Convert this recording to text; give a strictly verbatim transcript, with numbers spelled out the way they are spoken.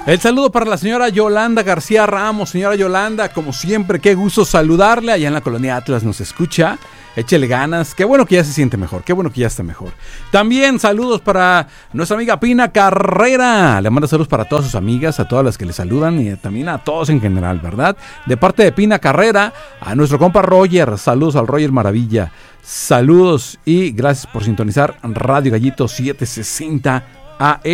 El saludo para la señora Yolanda García Ramos. Señora Yolanda, como siempre, qué gusto saludarle. Allá en la colonia Atlas nos escucha. Échele ganas. Qué bueno que ya se siente mejor. Qué bueno que ya está mejor. También saludos para nuestra amiga Pina Carrera. Le manda saludos para todas sus amigas, a todas las que le saludan y también a todos en general, ¿verdad? De parte de Pina Carrera, a nuestro compa Roger. Saludos al Roger Maravilla. Saludos y gracias por sintonizar Radio Gallito setecientos sesenta A M.